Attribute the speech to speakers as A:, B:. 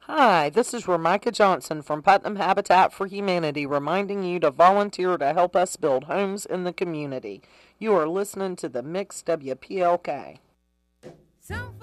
A: Hi, this is Ramika Johnson from Putnam Habitat for Humanity reminding you to volunteer to help us build homes in the community. You are listening to the Mix WPLK.
B: So